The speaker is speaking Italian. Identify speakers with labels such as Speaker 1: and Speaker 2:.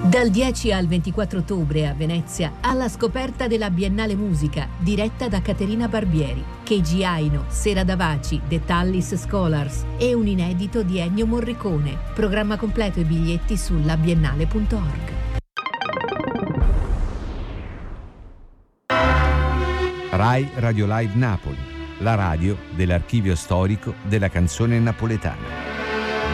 Speaker 1: Dal 10 al 24 ottobre a Venezia, alla scoperta della Biennale Musica, diretta da Caterina Barbieri, Keiji Aino, Sera Davaci, The Tallis Scholars e un inedito di Ennio Morricone. Programma completo e biglietti su labiennale.org.
Speaker 2: Rai Radio Live Napoli, la radio dell'archivio storico della canzone napoletana.